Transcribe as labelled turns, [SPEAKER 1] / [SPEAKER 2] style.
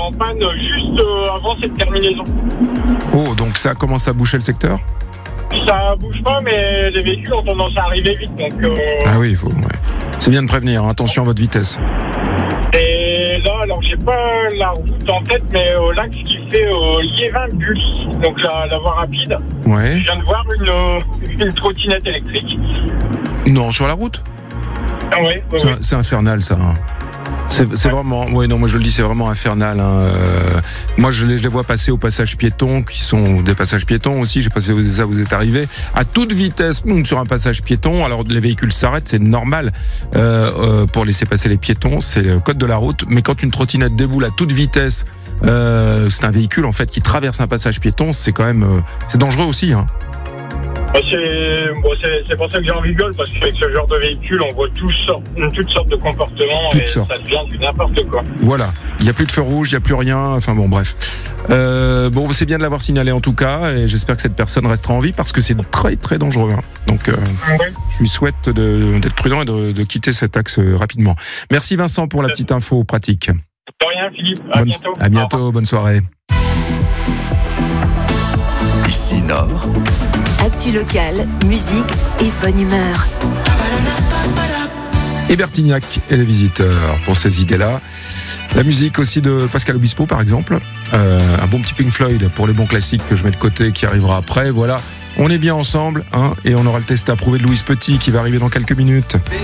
[SPEAKER 1] en panne juste avant cette terminaison.
[SPEAKER 2] Oh, donc ça commence à boucher le secteur ?
[SPEAKER 1] Ça bouge pas, mais les véhicules ont tendance à arriver vite. Donc,
[SPEAKER 2] Ah oui, il faut. Ouais. C'est bien de prévenir, hein. Attention à votre vitesse.
[SPEAKER 1] Et là, alors j'ai pas la route en tête, mais au l'axe qui fait Liévin-Bully, donc la voie rapide,
[SPEAKER 2] Ouais.
[SPEAKER 1] je viens de voir une trottinette électrique.
[SPEAKER 2] Non, sur la route ?
[SPEAKER 1] Ah ouais,
[SPEAKER 2] C'est infernal, ça. Hein. C'est vraiment, ouais, non, moi je le dis, c'est vraiment infernal. Hein. Moi je les vois passer au passage piéton, qui sont des passages piétons aussi. J'ai passé ça, vous êtes arrivé à toute vitesse sur un passage piéton. Alors les véhicules s'arrêtent, c'est normal pour laisser passer les piétons, c'est le code de la route. Mais quand une trottinette déboule à toute vitesse, c'est un véhicule en fait qui traverse un passage piéton, c'est quand même, c'est dangereux aussi. Hein.
[SPEAKER 1] C'est pour ça que j'en rigole, parce qu'avec ce genre de véhicule, on voit toutes sortes de comportements ça devient du n'importe quoi.
[SPEAKER 2] Voilà, il n'y a plus de feu rouge, il n'y a plus rien, enfin bon, bref. Bon, c'est bien de l'avoir signalé en tout cas, et j'espère que cette personne restera en vie, parce que c'est très très dangereux. Hein. Donc, je lui souhaite d'être prudent et de quitter cet axe rapidement. Merci Vincent pour la petite info pratique.
[SPEAKER 1] De rien Philippe, à bientôt.
[SPEAKER 2] À bientôt, bonne soirée.
[SPEAKER 3] Ici Nord.
[SPEAKER 4] Actu locale, musique et bonne humeur.
[SPEAKER 2] Et Bertignac et les visiteurs pour ces idées-là. La musique aussi de Pascal Obispo par exemple. Un bon petit Pink Floyd pour les bons classiques que je mets de côté qui arrivera après. Voilà, on est bien ensemble hein, et on aura le test approuvé de Louise Petit qui va arriver dans quelques minutes.